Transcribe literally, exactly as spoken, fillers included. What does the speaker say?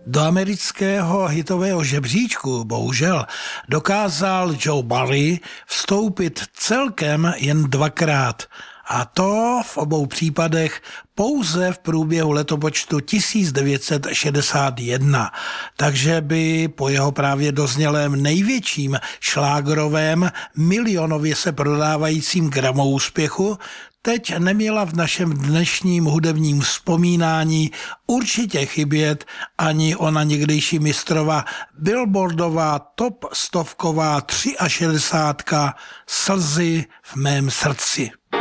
Do amerického hitového žebříčku bohužel dokázal Joe Barry vstoupit celkem jen dvakrát. A to v obou případech pouze v průběhu letopočtu tisíc devět set šedesát jedna. Takže by po jeho právě doznělém největším šlágrovém milionově se prodávajícím gramoúspěchu teď neměla v našem dnešním hudebním vzpomínání určitě chybět ani ona někdejší mistrova billboardová top stovková šedesátka Slzy v mém srdci.